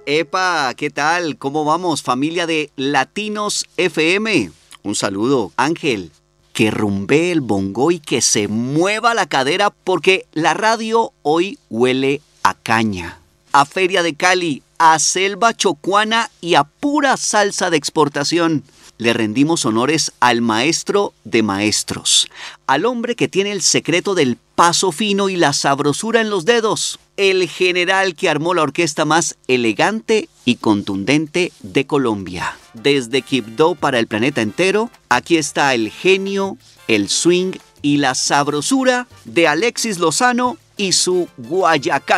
Epa, ¿qué tal? ¿Cómo vamos, familia de Latinos FM? Un saludo, Ángel. Que rumbee el bongo y que se mueva la cadera porque la radio hoy huele a caña, a Feria de Cali, a selva chocuana y a pura salsa de exportación. Le rendimos honores al maestro de maestros, al hombre que tiene el secreto del paso fino y la sabrosura en los dedos, el general que armó la orquesta más elegante y contundente de Colombia. Desde Quibdó para el planeta entero, aquí está el genio, el swing y la sabrosura de Alexis Lozano y su Guayacán.